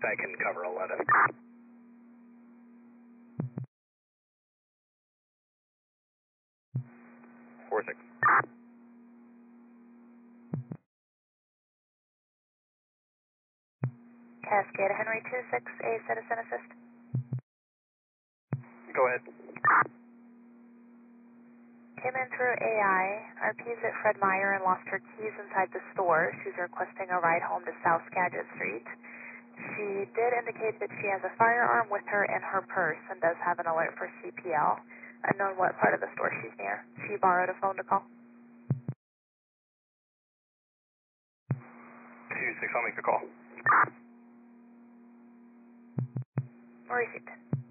I can cover 11. 4-6. Cascade Henry 26, a citizen assist. Go ahead. Came in through AI. RP's at Fred Meyer and lost her keys inside the store. She's requesting a ride home to South Skagit Street. She did indicate that she has a firearm with her in her purse and does have an alert for CPL. Unknown what part of the store she's near. She borrowed a phone to call. 2-6, I'll make the call. Received.